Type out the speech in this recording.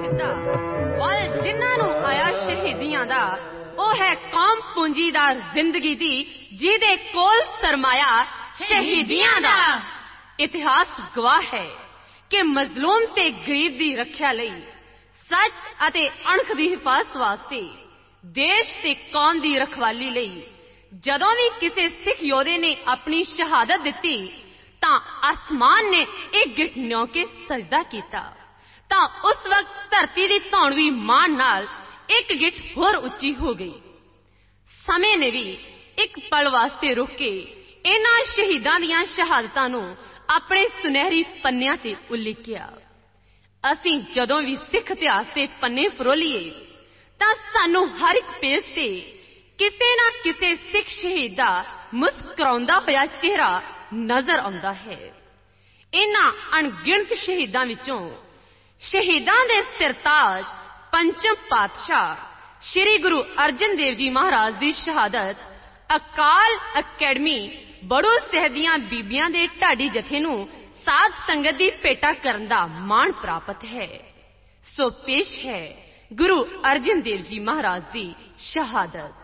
ਦਿੱਤਾ। ਵੱਲ ਜਿਨ੍ਹਾਂ ਨੂੰ ਆਇਆ ਸ਼ਹੀਦੀਆਂ ਦਾ, ਉਹ ਹੈ ਕੌਮ ਪੂੰਜੀਦਾਰ ਜ਼ਿੰਦਗੀ ਦੀ, ਜਿਹਦੇ ਕੋਲ ਸਰਮਾਇਆ ਸ਼ਹੀਦੀਆਂ ਦਾ। ਇਤਿਹਾਸ ਗਵਾਹ ਹੈ ਕਿ ਮਜ਼ਲੂਮ ਤੇ ਗਰੀਬ ਦੀ ਰੱਖਿਆ ਲਈ, ਸੱਚ ਅਤੇ ਅਣਖ ਦੀ ਹਿਫਾਜ਼ਤ ਵਾਸਤੇ, ਦੇਸ਼ ਤੇ ਕੌਮ ਦੀ ਰਖਵਾਲੀ ਲਈ ਜਦੋਂ ਵੀ ਕਿਸੇ ਸਿੱਖ ਯੋਧੇ ਨੇ ਆਪਣੀ ਸ਼ਹਾਦਤ ਦਿੱਤੀ ਤਾਂ ਆਸਮਾਨ ਨੇ ਇੱਕ ਗਿੱਠ ਨਿਉ ਕੇ ਸਜਦਾ ਕੀਤਾ, ਤਾਂ ਉਸ ਵਕਤ ਧਰਤੀ ਦੀ ਧੌਣ ਵੀ ਮਾਣ ਨਾਲ ਇੱਕ ਗਿੱਠ ਹੋਰ ਉੱਚੀ ਹੋ ਗਈ। ਸਮੇਂ ਨੇ ਵੀ ਇੱਕ ਪਲ ਵਾਸਤੇ ਰੁਕ ਕੇ ਇਹਨਾਂ ਸ਼ਹੀਦਾਂ ਦੀਆਂ ਸ਼ਹਾਦਤਾਂ ਨੂੰ ਆਪਣੇ ਸੁਨਹਿਰੀ ਪੰਨਿਆਂ ਤੇ ਉਲੀਕਿਆ। ਅਸੀਂ ਜਦੋਂ ਵੀ ਸਿੱਖ ਇਤਿਹਾਸ ਦੇ ਪੰਨੇ ਫਰੋਲੀਏ ਤਾਂ ਸਾਨੂੰ ਹਰ ਇੱਕ ਪੇਜ ਤੇ ਕਿਸੇ ਨਾ ਕਿਸੇ ਸਿੱਖ ਸ਼ਹੀਦ ਦਾ ਮੁਸਕਰਾਉਂਦਾ ਹੋਇਆ ਚਿਹਰਾ ਨਜ਼ਰ ਆਉਂਦਾ ਹੈ। ਇਹਨਾਂ ਅਣਗਿਣਤ ਸ਼ਹੀਦਾਂ ਵਿੱਚੋਂ ਸ਼ਹੀਦਾਂ ਦੇ ਸਿਰਤਾਜ ਪੰਚਮ ਪਾਤਸ਼ਾਹ ਸ਼੍ਰੀ ਗੁਰੂ ਅਰਜਨ ਦੇਵ ਜੀ ਮਹਾਰਾਜ ਦੀ ਸ਼ਹਾਦਤ ਅਕਾਲ ਅਕੈਡਮੀ ਬੜੂ ਸਾਹਿਬ ਦੀਆਂ ਬੀਬੀਆਂ ਦੇ ਢਾਡੀ ਜਥੇ ਨੂੰ ਸਾਧ ਸੰਗਤ ਦੀ ਭੇਟਾ ਕਰਨ ਦਾ ਮਾਣ ਪ੍ਰਾਪਤ ਹੈ। ਸੋ ਪੇਸ਼ ਹੈ ਗੁਰੂ ਅਰਜਨ ਦੇਵ ਜੀ ਮਹਾਰਾਜ ਦੀ ਸ਼ਹਾਦਤ।